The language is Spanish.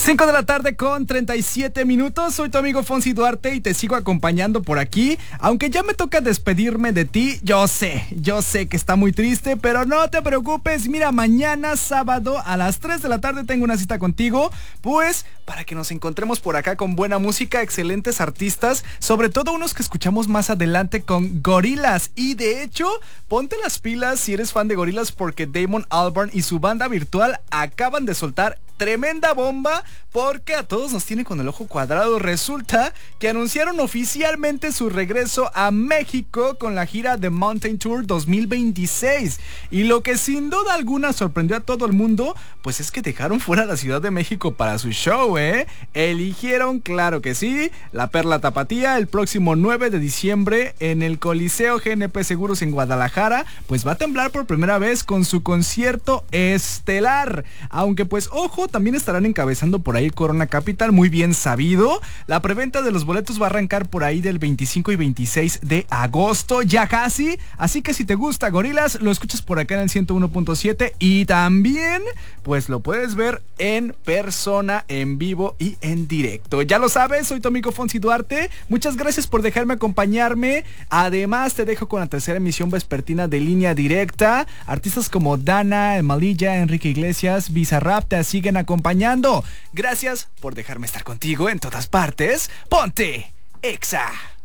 5 de la tarde con 37 minutos. Soy tu amigo Fonsi Duarte y te sigo acompañando por aquí. Aunque ya me toca despedirme de ti, yo sé que está muy triste, pero no te preocupes. Mira, mañana sábado a las 3 de la tarde tengo una cita contigo, pues para que nos encontremos por acá con buena música, excelentes artistas, sobre todo unos que escuchamos más adelante con Gorillaz. Y de hecho, ponte las pilas si eres fan de Gorillaz, porque Damon Albarn y su banda virtual acaban de soltar tremenda bomba, porque a todos nos tiene con el ojo cuadrado. Resulta que anunciaron oficialmente su regreso a México con la gira The Mountain Tour 2026. Y lo que sin duda alguna sorprendió a todo el mundo, pues es que dejaron fuera la Ciudad de México para su show, Eligieron, claro que sí, la Perla Tapatía el próximo 9 de diciembre en el Coliseo GNP Seguros en Guadalajara. Pues va a temblar por primera vez con su concierto estelar. Aunque pues, ojo, también estarán encabezando por ahí Corona Capital, muy bien sabido. La preventa de los boletos va a arrancar por ahí del 25 y 26 de agosto, ya casi. Así que si te gusta Gorillaz, lo escuchas por acá en el 101.7 y también, pues lo puedes ver en persona, en vivo y en directo. Ya lo sabes, soy tu amigo Fonsi Duarte. Muchas gracias por dejarme acompañarme. Además, te dejo con la tercera emisión vespertina de Línea Directa. Artistas como Dana, Malilla, Enrique Iglesias, Bizarrap te siguen acompañando. Gracias por dejarme estar contigo en todas partes. Ponte Exa.